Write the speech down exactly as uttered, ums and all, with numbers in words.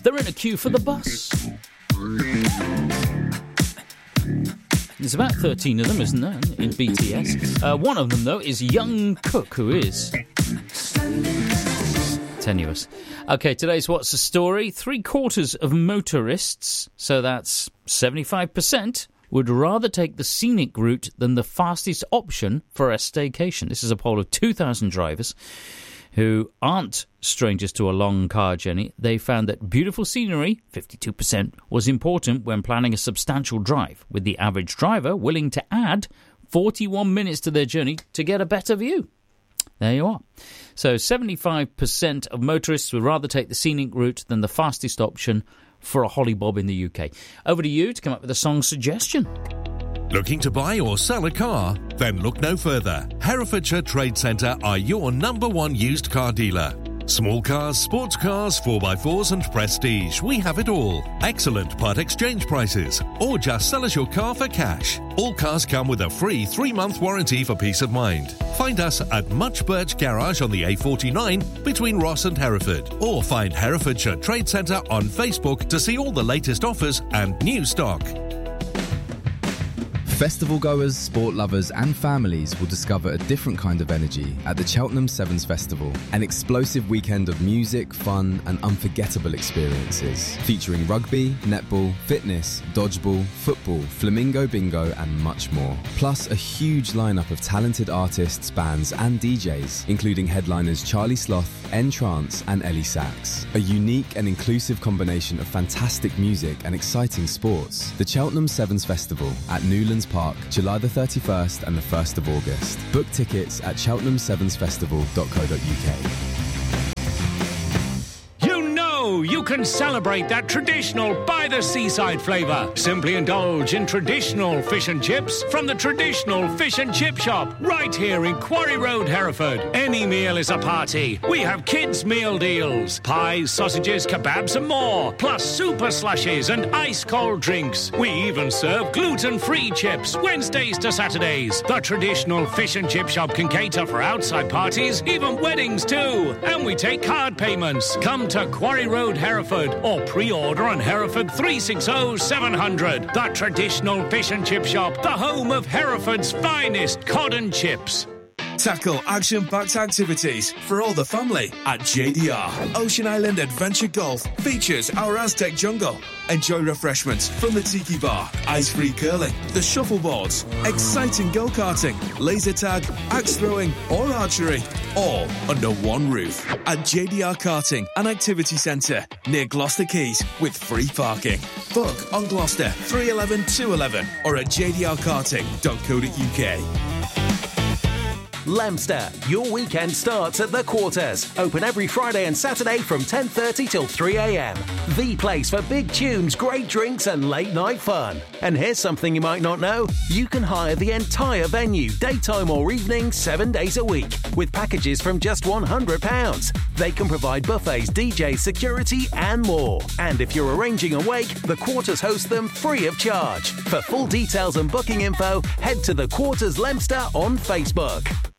They're in a queue for the bus. There's about thirteen of them, isn't there, in B T S? Uh, one of them, though, is Young Cook, who is tenuous. OK, today's What's the Story? Three quarters of motorists, so that's seventy-five percent, would rather take the scenic route than the fastest option for a staycation. This is a poll of two thousand drivers who aren't strangers to a long car journey. They found that beautiful scenery, fifty-two percent, was important when planning a substantial drive, with the average driver willing to add forty-one minutes to their journey to get a better view. There you are. So seventy-five percent of motorists would rather take the scenic route than the fastest option for a hollybob in the U K. Over to you to come up with a song suggestion. Looking to buy or sell a car? Then look no further. Herefordshire Trade Centre are your number one used car dealer. Small cars, sports cars, four by fours and prestige. We have it all. Excellent part exchange prices. Or just sell us your car for cash. All cars come with a free three-month warranty for peace of mind. Find us at Much Birch Garage on the A forty-nine between Ross and Hereford. Or find Herefordshire Trade Centre on Facebook to see all the latest offers and new stock. Festival goers, sport lovers and families will discover a different kind of energy at the Cheltenham Sevens Festival. An explosive weekend of music, fun and unforgettable experiences. Featuring rugby, netball, fitness, dodgeball, football, flamingo bingo and much more. Plus a huge lineup of talented artists, bands and D Js, including headliners Charlie Sloth, N-Trance and Ellie Sachs. A unique and inclusive combination of fantastic music and exciting sports. The Cheltenham Sevens Festival at Newlands Park, July the thirty-first and the first of August. Book tickets at cheltenham sevens festival dot co dot uk. You can celebrate that traditional by-the-seaside flavour. Simply indulge in traditional fish and chips from the traditional fish and chip shop right here in Quarry Road, Hereford. Any meal is a party. We have kids' meal deals. Pies, sausages, kebabs and more. Plus super slushes and ice-cold drinks. We even serve gluten-free chips Wednesdays to Saturdays. The traditional fish and chip shop can cater for outside parties, even weddings too. And we take card payments. Come to Quarry Road, Hereford, or pre-order on Hereford three six zero seven hundred. The traditional fish and chip shop, the home of Hereford's finest cod and chips. Tackle action-packed activities for all the family at J D R. Ocean Island Adventure Golf features our Aztec jungle. Enjoy refreshments from the tiki bar, ice-free curling, the shuffleboards, exciting go-karting, laser tag, axe throwing or archery, all under one roof at J D R Karting and Activity Centre near Gloucester Quays with free parking. Book on Gloucester three eleven two eleven or at j d r karting dot co dot u k. Leominster, your weekend starts at The Quarters. Open every Friday and Saturday from ten thirty till three a m. The place for big tunes, great drinks and late night fun. And here's something you might not know. You can hire the entire venue, daytime or evening, seven days a week, with packages from just one hundred pounds. They can provide buffets, D Js, security and more. And if you're arranging a wake, The Quarters host them free of charge. For full details and booking info, head to The Quarters Leominster on Facebook.